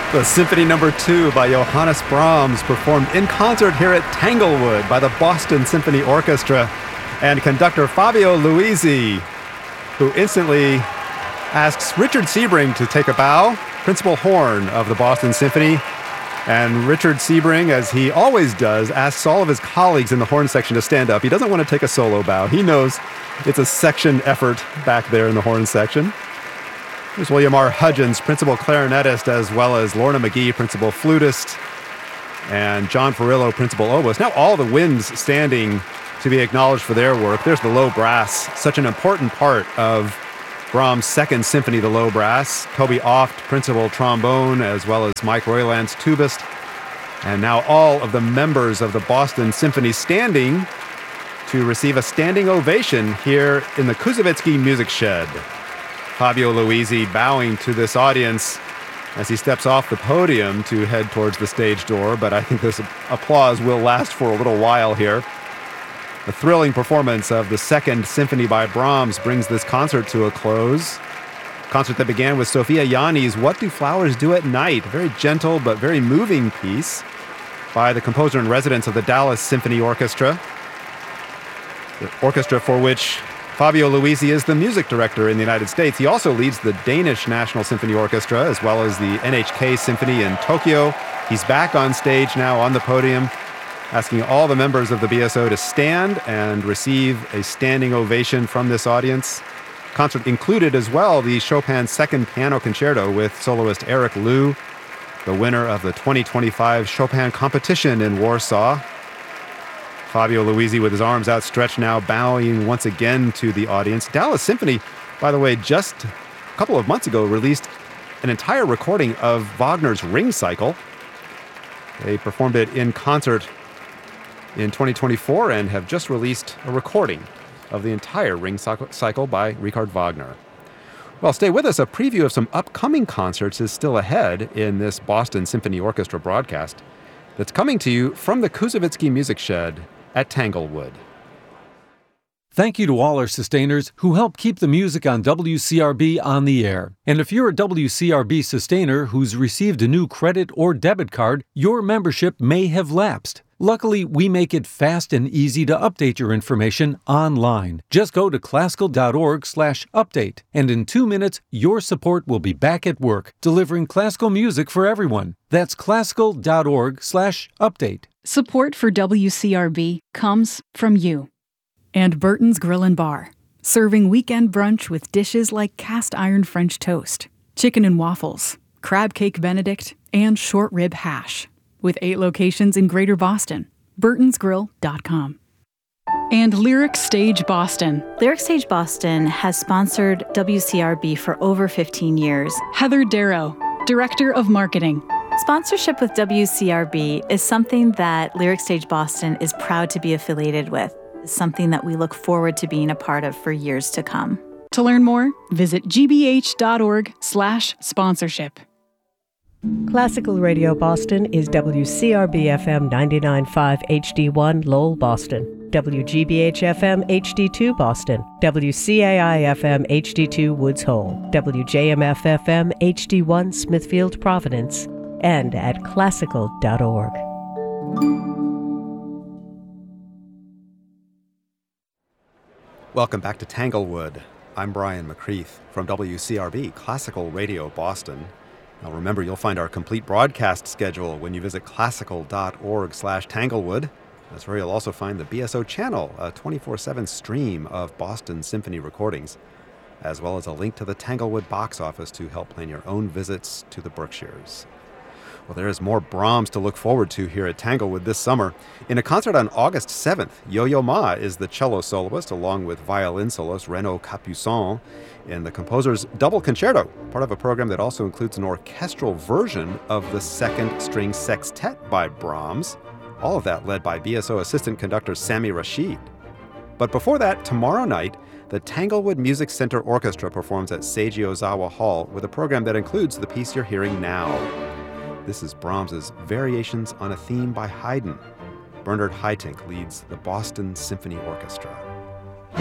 The Symphony No. 2 by Johannes Brahms, performed in concert here at Tanglewood by the Boston Symphony Orchestra and conductor Fabio Luisi, who instantly asks Richard Sebring to take a bow, principal horn of the Boston Symphony. And Richard Sebring, as he always does, asks all of his colleagues in the horn section to stand up. He doesn't want to take a solo bow. He knows it's a section effort back there in the horn section. There's William R. Hudgens, principal clarinetist, as well as Lorna McGee, principal flutist, and John Ferrillo, principal oboist. Now all the winds standing to be acknowledged for their work. There's the low brass, such an important part of Brahms' Second Symphony, the low brass. Toby Oft, principal trombone, as well as Mike Roylance, tubist. And now all of the members of the Boston Symphony standing to receive a standing ovation here in the Kuzovitsky Music Shed. Fabio Luisi bowing to this audience as he steps off the podium to head towards the stage door, but I think this applause will last for a little while here. The thrilling performance of the Second Symphony by Brahms brings this concert to a close. A concert that began with Sophia Yanni's What Do Flowers Do at Night? A very gentle but very moving piece by the composer-in-residence of the Dallas Symphony Orchestra. The orchestra for which Fabio Luisi is the music director in the United States. He also leads the Danish National Symphony Orchestra, as well as the NHK Symphony in Tokyo. He's back on stage now on the podium, asking all the members of the BSO to stand and receive a standing ovation from this audience. Concert included as well the Chopin Second Piano Concerto with soloist Eric Liu, the winner of the 2025 Chopin competition in Warsaw. Fabio Luisi with his arms outstretched now, bowing once again to the audience. Dallas Symphony, by the way, just a couple of months ago released an entire recording of Wagner's Ring Cycle. They performed it in concert in 2024 and have just released a recording of the entire Ring Cycle by Richard Wagner. Well, stay with us. A preview of some upcoming concerts is still ahead in this Boston Symphony Orchestra broadcast that's coming to you from the Kuzovitsky Music Shed at Tanglewood. Thank you to all our sustainers who help keep the music on WCRB on the air. And if you're a WCRB sustainer who's received a new credit or debit card, your membership may have lapsed. Luckily, we make it fast and easy to update your information online. Just go to classical.org/update, and in 2 minutes, your support will be back at work, delivering classical music for everyone. That's classical.org/update. Support for WCRB comes from you. And Burton's Grill and Bar, serving weekend brunch with dishes like cast iron French toast, chicken and waffles, crab cake Benedict, and short rib hash. With 8 locations in Greater Boston. burtonsgrill.com. And Lyric Stage Boston. Lyric Stage Boston has sponsored WCRB for over 15 years. Heather Darrow, Director of Marketing. Sponsorship with WCRB is something that Lyric Stage Boston is proud to be affiliated with. It's something that we look forward to being a part of for years to come. To learn more, visit gbh.org/sponsorship. Classical Radio Boston is WCRB-FM 99.5 HD1 Lowell, Boston, WGBH-FM HD2 Boston, WCAI-FM HD2 Woods Hole, WJMF-FM HD1 Smithfield, Providence, and at classical.org. Welcome back to Tanglewood. I'm Brian McCreath from WCRB, Classical Radio Boston. Now remember, you'll find our complete broadcast schedule when you visit classical.org/Tanglewood. That's where you'll also find the BSO channel, a 24/7 stream of Boston Symphony recordings, as well as a link to the Tanglewood box office to help plan your own visits to the Berkshires. Well, there is more Brahms to look forward to here at Tanglewood this summer. In a concert on August 7th, Yo-Yo Ma is the cello soloist along with violin soloist Renaud Capuçon in the composer's Double Concerto, part of a program that also includes an orchestral version of the Second String Sextet by Brahms. All of that led by BSO assistant conductor Sami Rashid. But before that, tomorrow night, the Tanglewood Music Center Orchestra performs at Seiji Ozawa Hall with a program that includes the piece you're hearing now. This is Brahms's Variations on a Theme by Haydn. Bernard Haitink leads the Boston Symphony Orchestra.